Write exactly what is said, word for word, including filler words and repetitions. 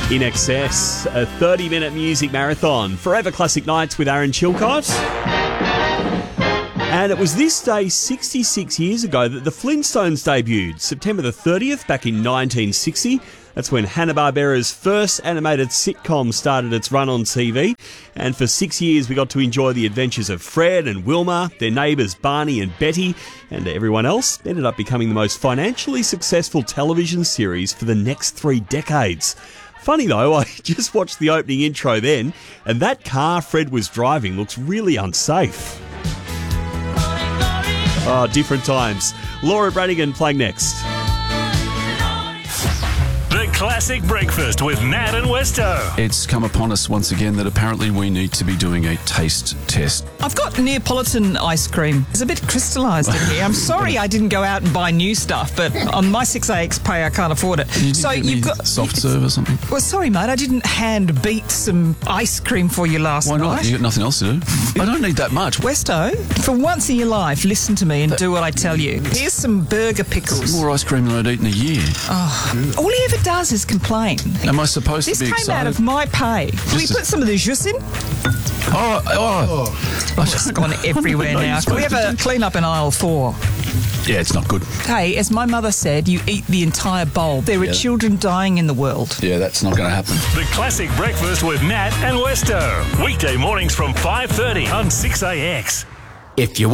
In Excess, a thirty-minute music marathon. Forever Classic Nights with Aaron Chilcott. And it was this day sixty-six years ago that the Flintstones debuted, September the thirtieth, back in nineteen sixty. That's when Hanna-Barbera's first animated sitcom started its run on T V. And for six years we got to enjoy the adventures of Fred and Wilma, their neighbours Barney and Betty, and everyone else. Ended up becoming the most financially successful television series for the next three decades. Funny though, I just watched the opening intro then, and that car Fred was driving looks really unsafe. Oh, different times. Laura Branigan playing next. The Classic Breakfast with Nat and Westo. It's come upon us once again that apparently we need to be doing a taste test. I've got Neapolitan ice cream. It's a bit crystallised in here. I'm sorry I didn't go out and buy new stuff, but on my six A X pay I can't afford it. You so you've got soft serve or something? Well, sorry, mate. I didn't hand beat some ice cream for you last Why not? night. You got nothing else to do. I don't need that much. Westo, for once in your life, listen to me and do what I tell you. Here's some burger pickles. More ice cream than I'd eat in a year. Oh, all he ever does is complain. Am I supposed This to be came excited? out of my pay. Can we Just a- put some of the jus in? Oh, oh. Oh, it's gone everywhere No, now. you're Can we supposed have a clean up in aisle four? Yeah, it's not good. Hey, as my mother said, you eat the entire bowl. There Yeah. are children dying in the world. Yeah, that's not going to happen. The Classic Breakfast with Nat and Westo. Weekday mornings from five thirty on six A X. If you